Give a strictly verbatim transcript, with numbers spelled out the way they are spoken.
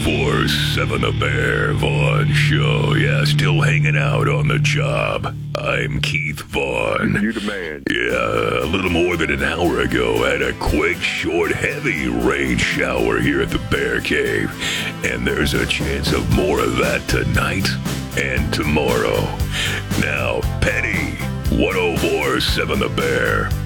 four seven The Bear Vaughn Show. Yeah, still hanging out on the job. I'm Keith Vaughn. You the man. Yeah, a little more than an hour ago, I had a quick, short, heavy rain shower here at the Bear Cave. And there's a chance of more of that tonight and tomorrow. Now, Penny, one oh four seven The Bear.